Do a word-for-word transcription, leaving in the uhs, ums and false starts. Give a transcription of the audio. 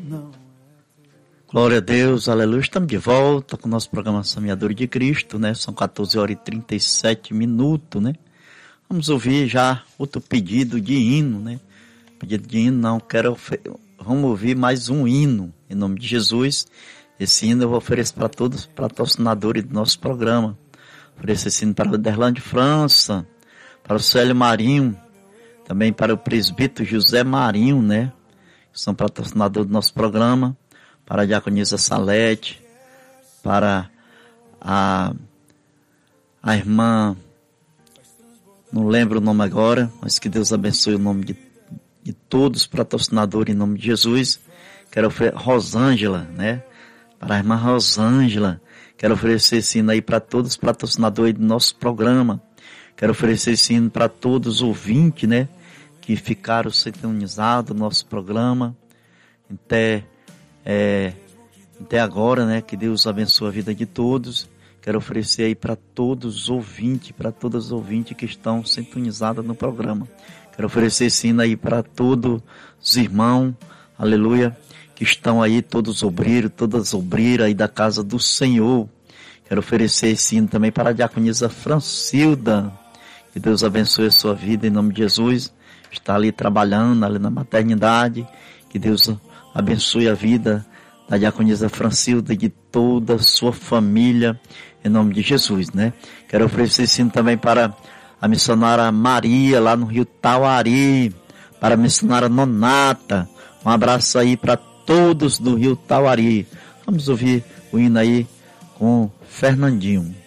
Glória a Deus, aleluia. Estamos de volta com o nosso programa Semeador de Cristo, né? São quatorze horas e trinta e sete minutos, né? Vamos ouvir já outro pedido de hino, né? Pedido de hino, não, quero... Vamos ouvir mais um hino, em nome de Jesus. Esse hino eu vou oferecer para todos os patrocinadores do nosso programa. Oferecer esse hino para o Derlande França, para o Célio Marinho, também para o presbítero José Marinho, né? Que são patrocinadores do nosso programa. Para a diaconisa Salete, para a, a irmã, não lembro o nome agora, mas que Deus abençoe o nome de, de todos os patrocinadores em nome de Jesus. Quero oferecer Rosângela, né? Para a irmã Rosângela, quero oferecer esse hino aí para todos os patrocinadores do nosso programa. Quero oferecer esse hino para todos os ouvintes, né? Que ficaram sintonizados no nosso programa. Até É, até agora, né, que Deus abençoe a vida de todos. Quero oferecer aí para todos os ouvintes, para todas os ouvintes que estão sintonizados no programa. Quero oferecer esse hino aí para todos os irmãos, aleluia, que estão aí, todos os obreiros, todas as obreiras aí da casa do Senhor. Quero oferecer esse hino também para a diaconisa Francilda. Que Deus abençoe a sua vida em nome de Jesus. Está ali trabalhando, ali na maternidade. Que Deus abençoe a vida da diaconisa Francilda e de toda a sua família, em nome de Jesus, né? Quero oferecer esse hino também para a missionária Maria, lá no Rio Tauari, para a missionária Nonata. Um abraço aí para todos do Rio Tauari. Vamos ouvir o hino aí com Fernandinho.